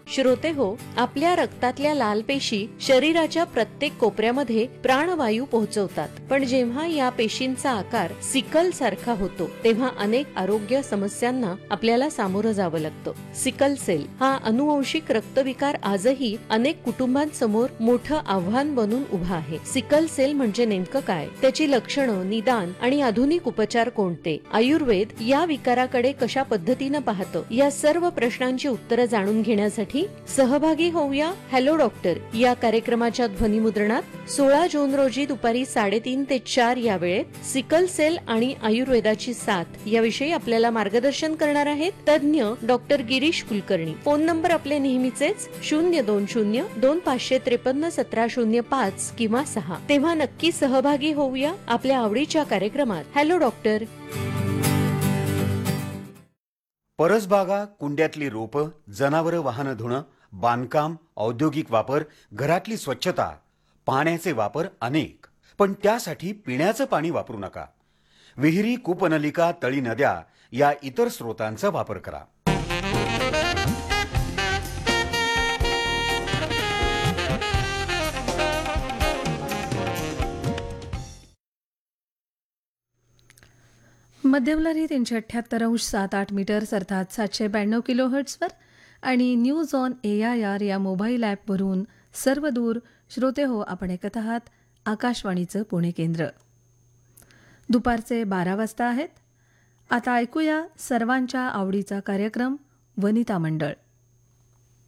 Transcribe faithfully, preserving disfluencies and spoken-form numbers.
श्रोते हो, आपल्या रक्तातल्या लाल पेशी शरीराच्या प्रत्येक कोपऱ्यामध्ये प्राणवायू पोहोचवतात. पण जेव्हा या पेशींचा आकार सिकल सारखा होतो तेव्हा अनेक आरोग्य समस्यांना आपल्याला सामोरं जावं लागतं. सिकल सेल हा अनुवंशिक रक्तविकार आजही अनेक कुटुंबांसमोर मोठं आव्हान बनून उभा आहे. सिकल सेल म्हणजे नेमकं काय, त्याची लक्षणं, निदान आणि आधुनिक उपचार कोणते, आयुर्वेद या विकाराकडे कशा पद्धतीनं पाहतं, या सर्व प्रश्नांची उत्तरं जाणून घेण्यासाठी सहभागी होऊया हॅलो डॉक्टर या कार्यक्रमाच्या ध्वनिमुद्रणात सोळा जून रोजी दुपारी साडेतीन ते चार या वेळेत सिकल सेल आणि आयुर्वेदाची साथ याविषयी आपल्याला मार्गदर्शन करणार आहेत तज्ञ doctor Girish Kulkarni. Phone number आपले नेहमीचेच शून्य दोन शून्य दोन पाचशे त्रेपन्न सतरा शून्य पाच किंवा सहा. तेव्हा नक्की सहभागी होऊया आपल्या आवडीच्या कार्यक्रमात हॅलो डॉक्टर. परसबागा, कुंड्यातली रोपं, जनावरं, वाहनं धुणं, बांधकाम, औद्योगिक वापर, घरातली स्वच्छता, पाण्याचे वापर अनेक. पण त्यासाठी पिण्याचं पाणी वापरू नका. विहिरी, कूपनलिका, तळी, नद्या या इतर स्रोतांचा वापर करा. मध्यवलारी तीनशे अठ्ठ्याहत्तर अंश सात आठ मीटर्स अर्थात सातशे ब्याण्णव किलो हर्ट्सवर आणि news on A I R या मोबाईल ॲपवरून सर्व दूर श्रोते हो, आपण ऐकत आहात आकाशवाणीचं पुणे केंद्र. दुपारचे बारा वाजता आहेत. आता ऐकूया सर्वांच्या आवडीचा कार्यक्रम वनिता मंडळ.